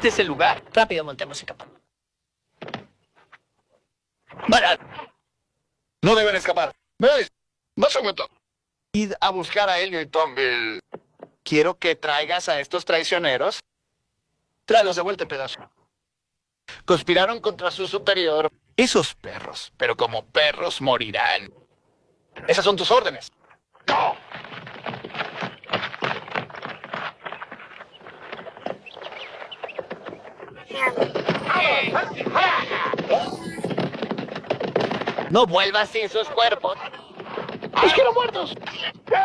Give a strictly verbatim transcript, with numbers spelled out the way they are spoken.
Este es el lugar. Rápido, montemos y capa. Vaya. No deben escapar. ¿Veis? Más un momento. Id a buscar a Elio y Tomville. Quiero que traigas a estos traicioneros. Tráelos de vuelta, pedazo. Conspiraron contra su superior. Esos perros, pero como perros morirán. Esas son tus órdenes. ¡No! No vuelvas sin sus cuerpos. ¡Los quiero muertos!